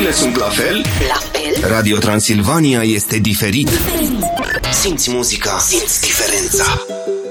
Emoțiile sunt la fel? La fel? Radio Transilvania este diferit. Simți muzica, simți diferența.